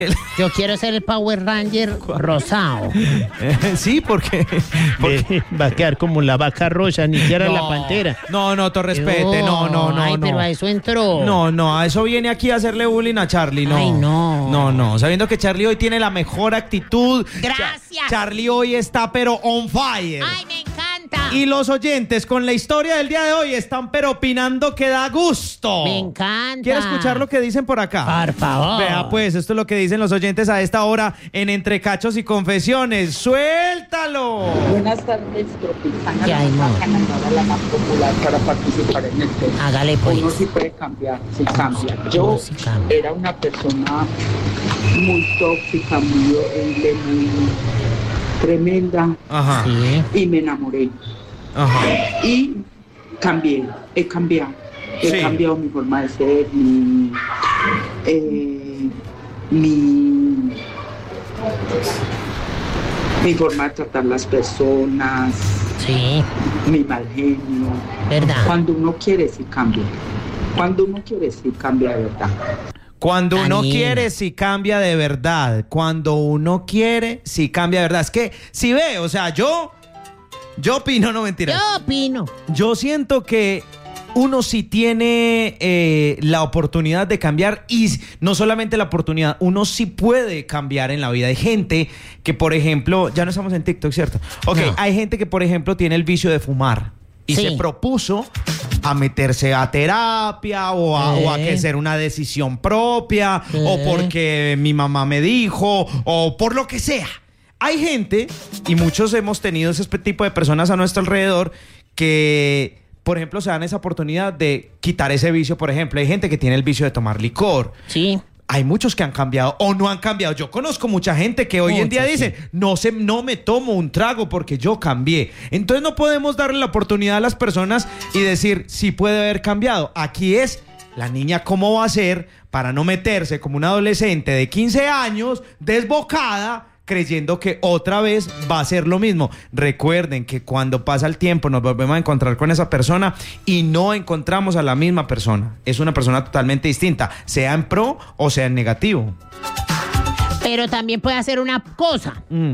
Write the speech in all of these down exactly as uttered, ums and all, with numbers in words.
Yo quiero ser el Power Ranger rosado. Eh, sí, porque, porque Va a quedar como la vaca rosa, ni siquiera no, la pantera. No, no, te respete, no, no, no, Ay, no. pero a eso entró. No, no, a eso viene aquí a hacerle bullying a Charlie, no. Ay, no. No, no, sabiendo que Charlie hoy tiene la mejor actitud. Gracias. Cha- Charlie hoy está pero on fire. Ay, me encanta. Y los oyentes con la historia del día de hoy están pero opinando que da gusto. Me encanta. ¿Quiere escuchar lo que dicen por acá? Por favor. Vea pues, esto es lo que dicen los oyentes a esta hora en Entre Cachos y Confesiones. ¡Suéltalo! Buenas tardes, Tropicana, ¿Qué hay, la amor? ganadora, la más popular para participar en el tema. Hágale, pues. Uno sí puede cambiar, sí cambia. Yo Uno sí cambia. era una persona muy tóxica, muy horrible, muy tremenda, Ajá, Sí. y me enamoré. ajá. Y cambié, he cambiado. He Sí. cambiado mi forma de ser, mi... eh, mi... mi forma de tratar las personas, Sí, mi mal genio. verdad. Cuando uno quiere, sí cambia. Cuando uno quiere, sí cambia de verdad. Cuando uno Daniela. quiere, sí cambia de verdad. Cuando uno quiere, sí cambia de verdad. Es que, si ve, o sea, yo, yo opino, no mentira. Yo opino. Yo siento que uno sí tiene eh, la oportunidad de cambiar y no solamente la oportunidad, uno sí puede cambiar en la vida. Hay gente que, por ejemplo, ya no estamos en TikTok, ¿cierto? Ok, No. hay gente que, por ejemplo, tiene el vicio de fumar y Sí. se propuso a meterse a terapia o a, o a Eh. que ser una decisión propia Eh. o porque mi mamá me dijo o por lo que sea. Hay gente, y muchos hemos tenido ese tipo de personas a nuestro alrededor, que, por ejemplo, se dan esa oportunidad de quitar ese vicio. Por ejemplo, hay gente que tiene el vicio de tomar licor. Sí. Hay muchos que han cambiado o no han cambiado. Yo conozco mucha gente que hoy en día Muchos, dice, sí. no, se, no me tomo un trago porque yo cambié. Entonces no podemos darle la oportunidad a las personas y decir, sí puede haber cambiado. Aquí es la niña cómo va a ser para no meterse como una adolescente de quince años, desbocada, creyendo que otra vez va a ser lo mismo. Recuerden que cuando pasa el tiempo nos volvemos a encontrar con esa persona y no encontramos a la misma persona. Es una persona totalmente distinta, sea en pro o sea en negativo. Pero también puede hacer una cosa. Mm.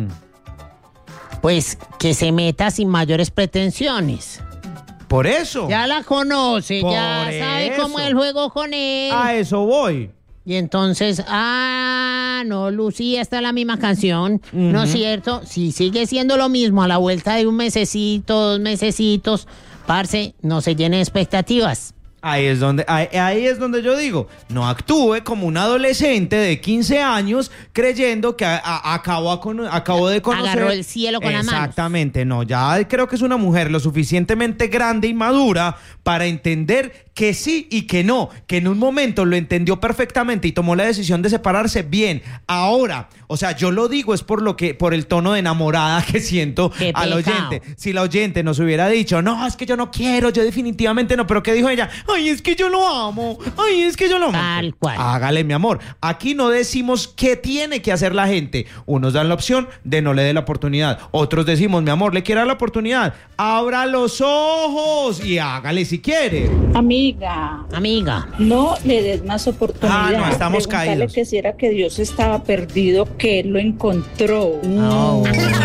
Pues que se meta sin mayores pretensiones. Por eso. Ya la conoce, Por ya sabe eso. cómo es el juego con él. A eso voy. Y entonces, ah, no, Lucía está en la misma canción, ¿no es cierto? Si sigue siendo lo mismo a la vuelta de un mesecito, dos mesecitos, parce, no se llene de expectativas. Ahí es donde, ahí, ahí es donde yo digo, no actúe como un adolescente de quince años creyendo que a- a- acabó, a cono- acabó de conocer. Agarró el cielo con las manos. Exactamente, no, ya creo que es una mujer lo suficientemente grande y madura para entender que sí y que no, que en un momento lo entendió perfectamente y tomó la decisión de separarse bien. Ahora, o sea, yo lo digo es por lo que, por el tono de enamorada que siento Qué al pecado. oyente. Si la oyente nos hubiera dicho, no, es que yo no quiero, yo definitivamente no, pero ¿qué dijo ella? Ay, es que yo lo amo, ay, es que yo lo amo. Tal cual. Hágale, mi amor. Aquí no decimos qué tiene que hacer la gente. Unos dan la opción de no le dé la oportunidad. Otros decimos, mi amor, le quiere dar la oportunidad. Abra los ojos y hágale si quiere. Amiga, Amiga, no le des más oportunidad. Ah, no, estamos Pregúntale caídos. que si era que Dios estaba perdido, que él lo encontró. no.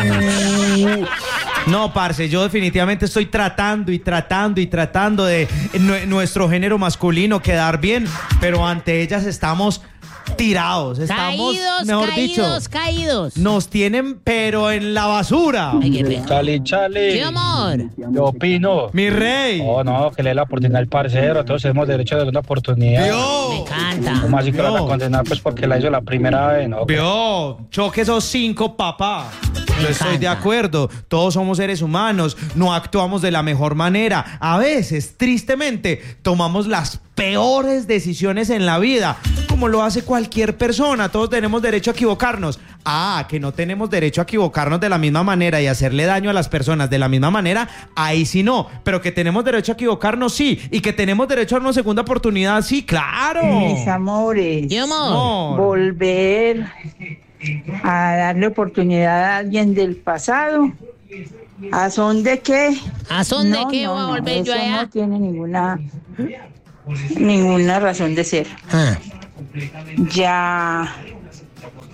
No, parce, yo definitivamente estoy tratando y tratando y tratando de nue- nuestro género masculino quedar bien, pero ante ellas estamos tirados, estamos, Caídos, mejor caídos, dicho, caídos. nos tienen pero en la basura. Ay, qué pena. Charlie, Charlie. ¿Qué amor? Yo opino. Mi rey. Oh, no, que le dé la oportunidad al parcero. Todos tenemos derecho a darle una oportunidad. Me Vio, encanta. ¿Cómo así que lo van a No. condenar? Pues porque la hizo la primera vez, ¿no? vio, choque esos cinco, papá. Yo estoy de encanta. acuerdo, todos somos seres humanos, no actuamos de la mejor manera. A veces, tristemente, tomamos las peores decisiones en la vida, como lo hace cualquier persona. Todos tenemos derecho a equivocarnos. Ah, que no tenemos derecho a equivocarnos de la misma manera y hacerle daño a las personas de la misma manera, ahí sí no. Pero que tenemos derecho a equivocarnos, sí. Y que tenemos derecho a una segunda oportunidad, sí, claro. Mis amores, ¿Qué amor? Amor. volver a darle oportunidad a alguien del pasado. ¿A son de qué? ¿A son de No, qué no, voy a no, volver yo eso allá? no tiene ninguna ninguna razón de ser. Ah, Ya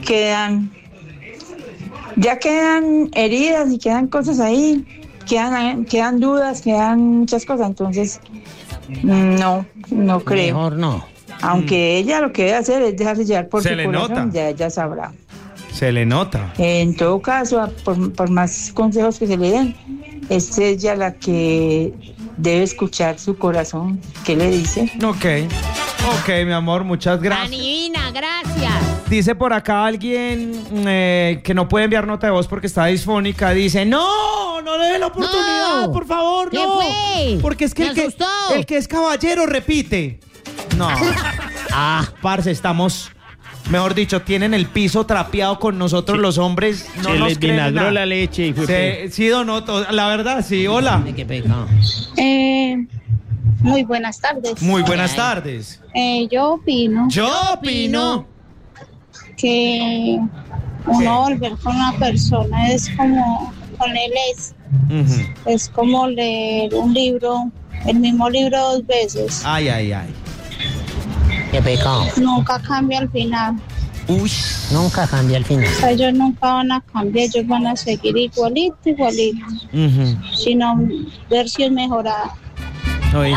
quedan, ya quedan heridas y quedan cosas ahí, quedan, quedan dudas, quedan muchas cosas, entonces no, no creo. Mejor no. Aunque mm. ella lo que debe hacer es dejarse llevar por Se su le corazón, nota. ya ella sabrá. Se le nota. En todo caso, por, por más consejos que se le den, es ella la que debe escuchar su corazón. ¿Qué le dice? Ok, ok, mi amor, muchas gracias. Anivina, gracias. Dice por acá alguien eh, que no puede enviar nota de voz porque está disfónica. Dice, no, no le dé la oportunidad, No. por favor, ¿Qué no. fue? Porque es que Me el, que asustó. el que es caballero repite. No. Ah, parce, estamos... Mejor dicho, tienen el piso trapeado con nosotros Sí. los hombres. No Se nos les creen vinagró nada. la leche y fue Sí, sí, don Otto, la verdad, sí, hola. Ay, qué pecado. Eh, muy buenas tardes. Muy buenas Ay. tardes. Eh, yo opino Yo opino. que uno volver con una persona es como con él es, Ujú. es como leer un libro, el mismo libro dos veces. Ay, ay, ay. Qué pecado. Nunca cambia al final. Uy. Nunca cambia el final. O sea, ellos nunca van a cambiar, ellos van a seguir igualito, igualito, Ujú. sino versión mejorada. Oye.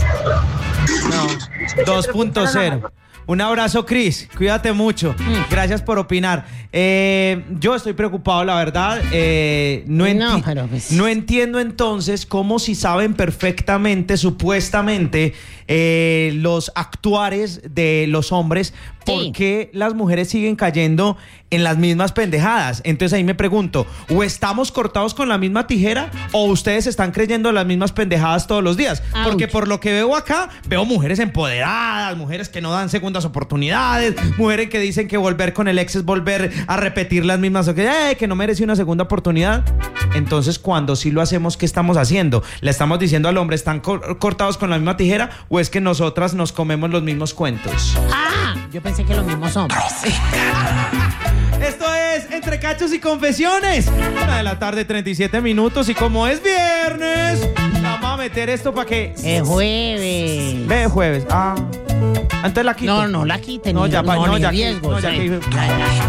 No. dos punto cero. Un abrazo, Cris. Cuídate mucho. Gracias por opinar. Eh, yo estoy preocupado, la verdad. Eh, no, enti- No, pero pues- no entiendo entonces cómo si saben perfectamente, supuestamente, eh, los actuares de los hombres, ¿por Sí. qué las mujeres siguen cayendo en las mismas pendejadas? Entonces ahí me pregunto, ¿o estamos cortados con la misma tijera o ustedes están creyendo las mismas pendejadas todos los días? Ouch. Porque por lo que veo acá, veo mujeres empoderadas, mujeres que no dan segundas oportunidades, mujeres que dicen que volver con el ex es volver a repetir las mismas, o que, eh, que no merece una segunda oportunidad. Entonces, cuando sí lo hacemos, ¿qué estamos haciendo? ¿Le estamos diciendo al hombre, están cor- cortados con la misma tijera o es que nosotras nos comemos los mismos cuentos? Ah, yo pensé que los mismos hombres. Esto es Entre Cachos y Confesiones. Una de la tarde, treinta y siete minutos. Y como es viernes, vamos a meter esto para que... Es jueves. Ve jueves. Ah. Entonces la quito. No, no la quiten. No, ni- ya, pa- no, no, ni ya que- riesgo. no, ya sí. que- Ya, ya.